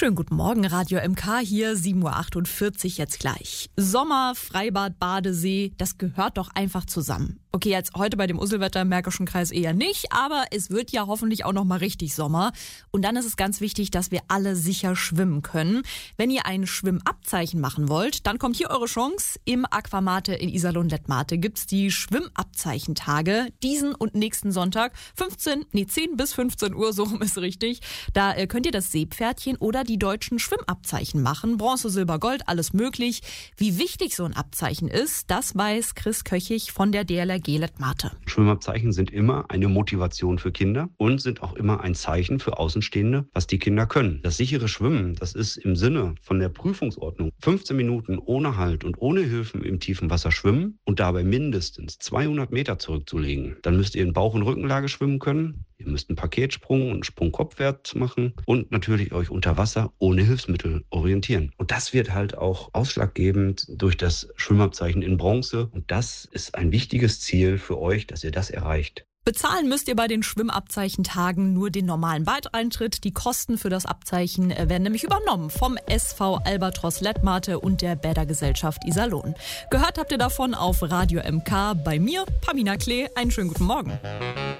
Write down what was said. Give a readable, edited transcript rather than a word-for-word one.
Schönen guten Morgen, Radio MK hier, 7.48 Uhr jetzt gleich. Sommer, Freibad, Badesee, das gehört doch einfach zusammen. Okay, jetzt heute bei dem Usselwetter im Märkischen Kreis eher nicht, aber es wird ja hoffentlich auch noch mal richtig Sommer. Und dann ist es ganz wichtig, dass wir alle sicher schwimmen können. Wenn ihr ein Schwimmabzeichen machen wollt, dann kommt hier eure Chance. Im Aquamate in Iserlohn-Lettmate gibt's die Schwimmabzeichentage. Diesen und nächsten Sonntag, 10 bis 15 Uhr, so rum ist richtig. Da könnt ihr das Seepferdchen oder die deutschen Schwimmabzeichen machen. Bronze, Silber, Gold, alles möglich. Wie wichtig so ein Abzeichen ist, das weiß Chris Köchig von der DLRG Lettmate. Schwimmabzeichen sind immer eine Motivation für Kinder und sind auch immer ein Zeichen für Außenstehende, was die Kinder können. Das sichere Schwimmen, das ist im Sinne von der Prüfungsordnung 15 Minuten ohne Halt und ohne Hilfen im tiefen Wasser schwimmen und dabei mindestens 200 Meter zurückzulegen. Dann müsst ihr in Bauch- und Rückenlage schwimmen können. Ihr müsst einen Paketsprung und einen Sprung-Kopfwärts machen und natürlich euch unter Wasser ohne Hilfsmittel orientieren. Und das wird halt auch ausschlaggebend durch das Schwimmabzeichen in Bronze. Und das ist ein wichtiges Ziel für euch, dass ihr das erreicht. Bezahlen müsst ihr bei den Schwimmabzeichentagen nur den normalen Beiteintritt. Die Kosten für das Abzeichen werden nämlich übernommen vom SV Albatros Lettmate und der Bädergesellschaft Iserlohn. Gehört habt ihr davon auf Radio MK bei mir, Pamina Klee. Einen schönen guten Morgen.